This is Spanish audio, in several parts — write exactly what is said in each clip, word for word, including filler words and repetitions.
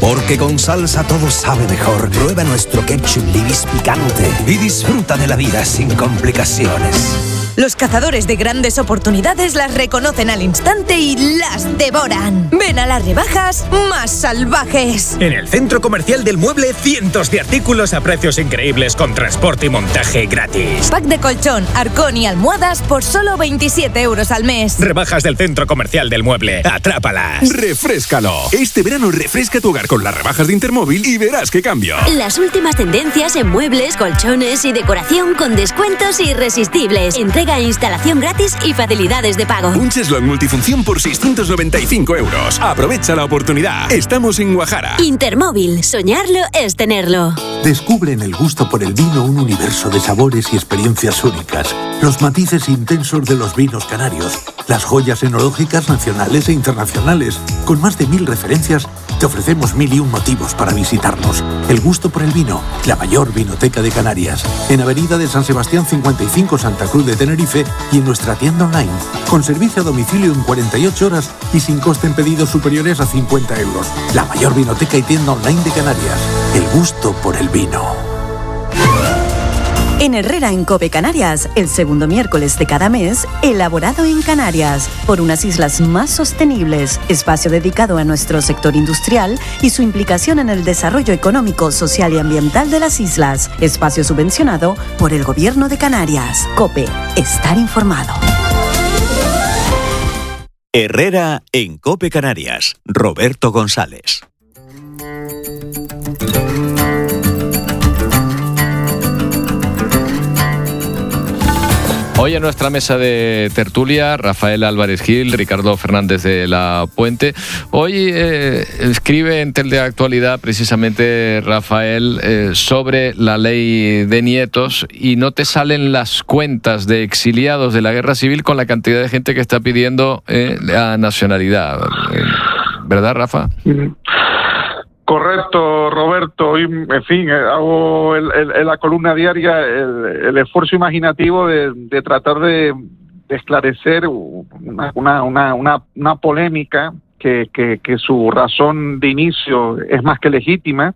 Porque con salsa todo sabe mejor. Prueba nuestro ketchup Libis picante y disfruta de la vida sin complicaciones. Los cazadores de grandes oportunidades las reconocen al instante y las devoran. Ven a las rebajas más salvajes. En el Centro Comercial del Mueble, cientos de artículos a precios increíbles con transporte y montaje gratis. Pack de colchón, arcón y almohadas por solo veintisiete euros al mes. Rebajas del Centro Comercial del Mueble. ¡Atrápalas! ¡Refréscalo! Este verano refresca tu hogar con las rebajas de Intermóvil y verás qué cambio. Las últimas tendencias en muebles, colchones y decoración con descuentos irresistibles. Entrega e instalación gratis y facilidades de pago. Un cheslong multifunción por seiscientos noventa y cinco euros. Aprovecha la oportunidad. Estamos en Guajara. Intermóvil. Soñarlo es tenerlo. Descubre en el gusto por el vino un universo de sabores y experiencias únicas. Los matices intensos de los vinos canarios. Las joyas enológicas nacionales e internacionales. Con más de mil referencias, te ofrecemos mil y un motivos para visitarnos. El gusto por el vino, la mayor vinoteca de Canarias. En Avenida de San Sebastián cincuenta y cinco, Santa Cruz de Tenerife, y en nuestra tienda online. Con servicio a domicilio en cuarenta y ocho horas y sin coste en pedidos superiores a cincuenta euros. La mayor vinoteca y tienda online de Canarias. El gusto por el vino. En Herrera en Cope Canarias, el segundo miércoles de cada mes, elaborado en Canarias, por unas islas más sostenibles, espacio dedicado a nuestro sector industrial y su implicación en el desarrollo económico, social y ambiental de las islas, espacio subvencionado por el Gobierno de Canarias. Cope, estar informado. Herrera en Cope Canarias, Roberto González. Hoy en nuestra mesa de tertulia, Rafael Álvarez Gil, Ricardo Fernández de la Puente. Hoy eh, escribe en Tel de Actualidad precisamente, Rafael, eh, sobre la ley de nietos, y no te salen las cuentas de exiliados de la guerra civil con la cantidad de gente que está pidiendo eh, la nacionalidad. ¿Verdad, Rafa? Correcto, Roberto. Y, en fin, hago el, el, en la columna diaria el, el esfuerzo imaginativo de, de tratar de, de esclarecer una, una, una, una, una polémica que, que, que su razón de inicio es más que legítima,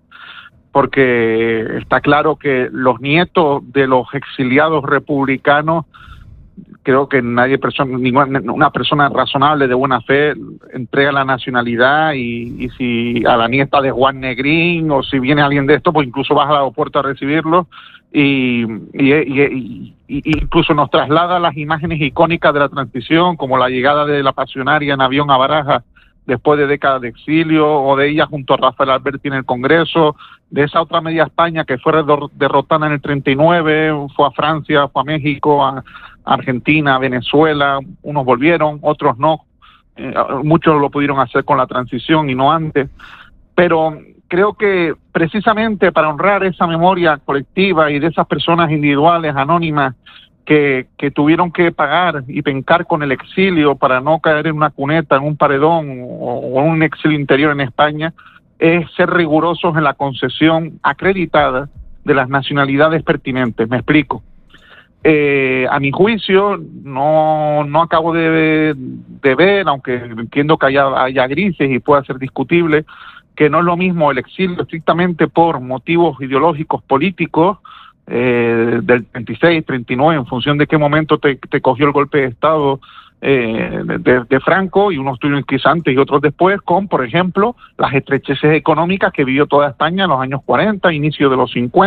porque está claro que los nietos de los exiliados republicanos, creo que nadie persona, ninguna una persona razonable de buena fe entrega la nacionalidad, y, y si a la nieta de Juan Negrín o si viene alguien de esto, pues incluso vas al aeropuerto a recibirlo y, y, y, y incluso nos traslada las imágenes icónicas de la transición, como la llegada de la pasionaria en avión a Barajas después de décadas de exilio, o de ella junto a Rafael Alberti en el Congreso, de esa otra media España que fue derrotada en el treinta y nueve, fue a Francia, fue a México, a Argentina, Venezuela, unos volvieron, otros no, eh, muchos lo pudieron hacer con la transición y no antes, pero creo que precisamente para honrar esa memoria colectiva y de esas personas individuales, anónimas, que, que tuvieron que pagar y pencar con el exilio para no caer en una cuneta, en un paredón o, o en un exilio interior en España, es ser rigurosos en la concesión acreditada de las nacionalidades pertinentes. Me explico. Eh, a mi juicio, no, no acabo de, de ver, aunque entiendo que haya, haya grises y pueda ser discutible, que no es lo mismo el exilio estrictamente por motivos ideológicos políticos, eh, del treinta y seis, treinta y nueve, en función de qué momento te, te cogió el golpe de Estado eh, de, de Franco, y unos tuvieron quizás antes y otros después, con, por ejemplo, las estrecheces económicas que vivió toda España en los años cuarenta, inicio de los cincuenta,